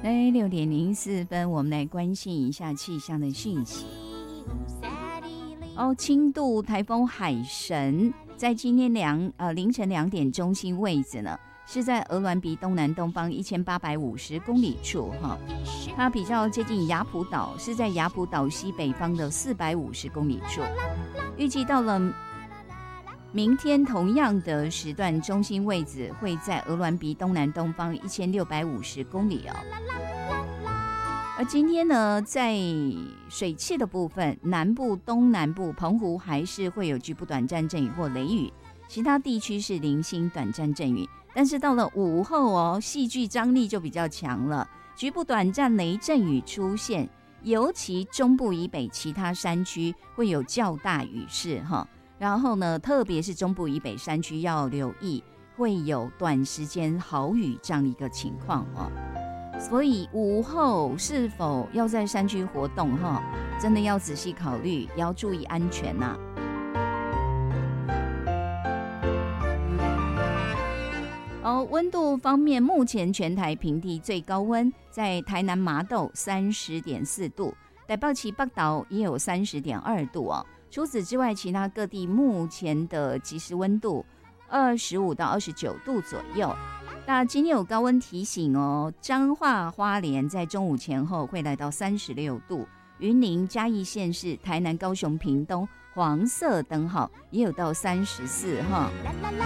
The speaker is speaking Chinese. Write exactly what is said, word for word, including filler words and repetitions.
哎，六点零四分，我们来关心一下气象的讯息。哦，轻度台风海神在今天两呃凌晨两点中心位置呢，是在鹅銮鼻东南东方一千八百五十公里处哈，它比较接近雅浦岛，是在雅浦岛西北方的四百五十公里处。预计到了明天同样的时段，中心位置会在鹅銮鼻东南东方一千六百五十公里哦。而今天呢，在水汽的部分，南部、东南部、澎湖还是会有局部短暂阵雨或雷雨，其他地区是零星短暂阵雨。但是到了午后哦，戏剧张力就比较强了，局部短暂雷阵雨出现，尤其中部以北其他山区会有较大雨势哈。然后呢，特别是中部以北山区要留意，会有短时间豪雨这样一个情况哦。所以午后是否要在山区活动哈，真的要仔细考虑，也要注意安全呐、啊。哦，温度方面，目前全台平地最高温在台南麻豆三十点四度，台北市北投也有三十点二度哦。除此之外，其他各地目前的即时温度二十五到二十九度左右。那今天有高温提醒哦，彰化、花莲在中午前后会来到三十六度，云林、嘉义县市、台南、高雄、屏东黄色灯号也有到三十四哈。